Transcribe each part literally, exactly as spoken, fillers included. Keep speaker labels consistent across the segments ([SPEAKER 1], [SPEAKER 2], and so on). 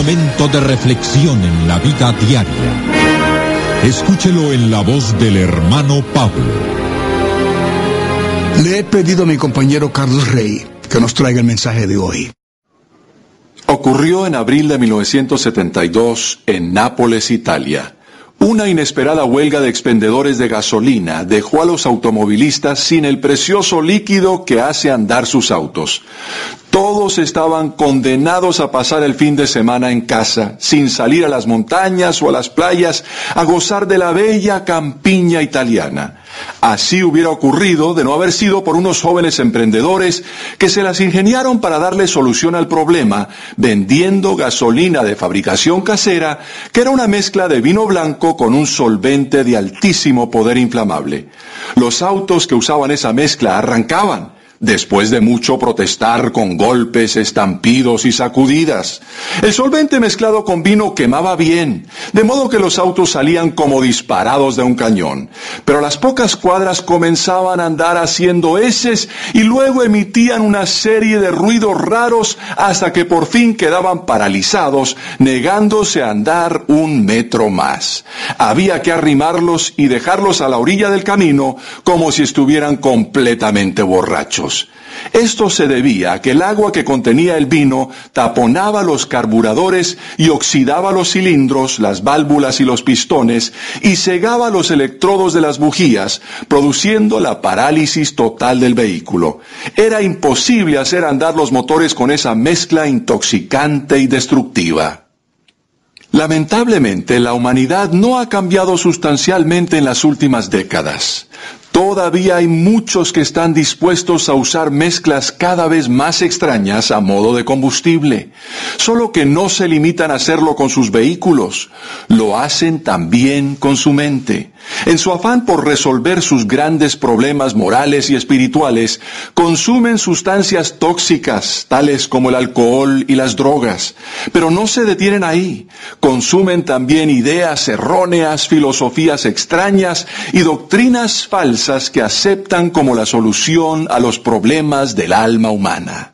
[SPEAKER 1] momento de reflexión en la vida diaria. Escúchelo en la voz del hermano Pablo.
[SPEAKER 2] Le he pedido a mi compañero Carlos Rey que nos traiga el mensaje de hoy.
[SPEAKER 3] Ocurrió en abril de mil novecientos setenta y dos en Nápoles, Italia. Una inesperada huelga de expendedores de gasolina dejó a los automovilistas sin el precioso líquido que hace andar sus autos. Todos estaban condenados a pasar el fin de semana en casa, sin salir a las montañas o a las playas, a gozar de la bella campiña italiana. Así hubiera ocurrido de no haber sido por unos jóvenes emprendedores que se las ingeniaron para darle solución al problema, vendiendo gasolina de fabricación casera, que era una mezcla de vino blanco con un solvente de altísimo poder inflamable. Los autos que usaban esa mezcla arrancaban, después de mucho protestar con golpes, estampidos y sacudidas. El solvente mezclado con vino quemaba bien, de modo que los autos salían como disparados de un cañón. Pero a las pocas cuadras comenzaban a andar haciendo heces y luego emitían una serie de ruidos raros hasta que por fin quedaban paralizados, negándose a andar un metro más. Había que arrimarlos y dejarlos a la orilla del camino como si estuvieran completamente borrachos. Esto se debía a que el agua que contenía el vino taponaba los carburadores y oxidaba los cilindros, las válvulas y los pistones, y cegaba los electrodos de las bujías, produciendo la parálisis total del vehículo. Era imposible hacer andar los motores con esa mezcla intoxicante y destructiva. Lamentablemente, la humanidad no ha cambiado sustancialmente en las últimas décadas. Todavía hay muchos que están dispuestos a usar mezclas cada vez más extrañas a modo de combustible. Solo que no se limitan a hacerlo con sus vehículos, lo hacen también con su mente. En su afán por resolver sus grandes problemas morales y espirituales, consumen sustancias tóxicas, tales como el alcohol y las drogas. Pero no se detienen ahí. Consumen también ideas erróneas, filosofías extrañas y doctrinas falsas que aceptan como la solución a los problemas del alma humana.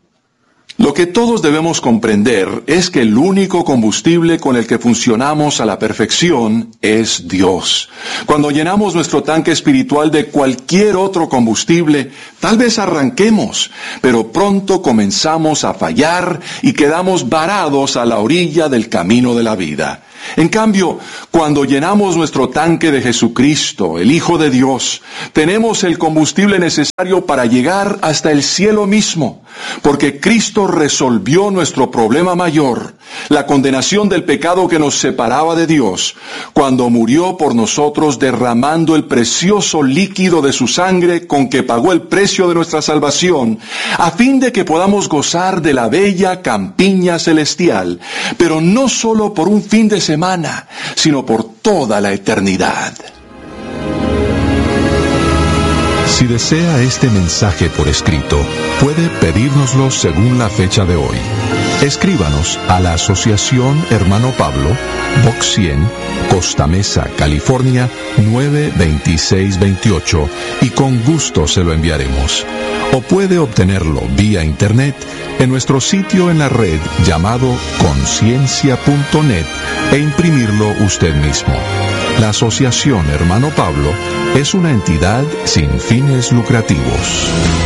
[SPEAKER 3] Lo que todos debemos comprender es que el único combustible con el que funcionamos a la perfección es Dios. Cuando llenamos nuestro tanque espiritual de cualquier otro combustible, tal vez arranquemos, pero pronto comenzamos a fallar y quedamos varados a la orilla del camino de la vida. En cambio, cuando llenamos nuestro tanque de Jesucristo, el Hijo de Dios, tenemos el combustible necesario para llegar hasta el cielo mismo, porque Cristo resolvió nuestro problema mayor, la condenación del pecado que nos separaba de Dios, cuando murió por nosotros derramando el precioso líquido de su sangre con que pagó el precio de nuestra salvación, a fin de que podamos gozar de la bella campiña celestial, pero no solo por un fin de semana, sino por toda la eternidad.
[SPEAKER 1] Si desea este mensaje por escrito, puede pedírnoslo según la fecha de hoy. Escríbanos a la Asociación Hermano Pablo, Box cien, Costa Mesa, California, nueve veintiséis veintiocho, y con gusto se lo enviaremos. O puede obtenerlo vía internet en nuestro sitio en la red llamado conciencia punto net e imprimirlo usted mismo. La Asociación Hermano Pablo es una entidad sin fines lucrativos.